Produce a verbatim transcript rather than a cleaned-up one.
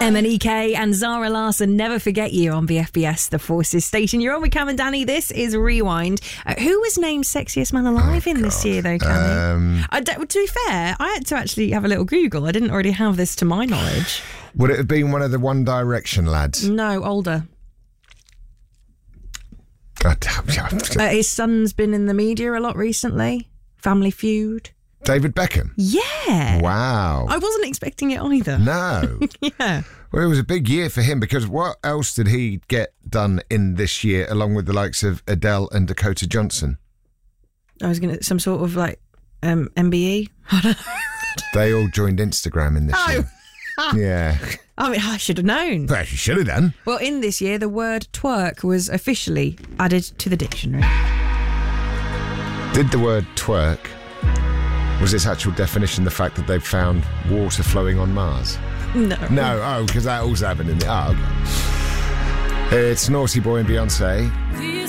M N E K and Zara Larsson, Never Forget You on B F B S, the Forces station. You're on with Cam and Danny. This is Rewind. Uh, who was named Sexiest Man Alive oh, in God. this year, though, Cam? Um, I, to be fair, I had to actually have a little Google. I didn't already have this to my knowledge. Would it have been one of the One Direction lads? No, older. uh, his son's been in the media a lot recently. Family Feud. David Beckham? Yeah. Wow. I wasn't expecting it either. No. Yeah. Well, it was a big year for him because what else did he get done in this year along with the likes of Adele and Dakota Johnson? I was going to, some sort of like um, M B E? They all joined Instagram in this oh. year. Yeah. I mean, I should have known. Well, you should have done. Well, in this year, the word twerk was officially added to the dictionary. Did the word twerk, was its actual definition the fact that they've found water flowing on Mars? No. No, oh, because that also happened in the... Oh, okay. It's Naughty Boy and Beyonce.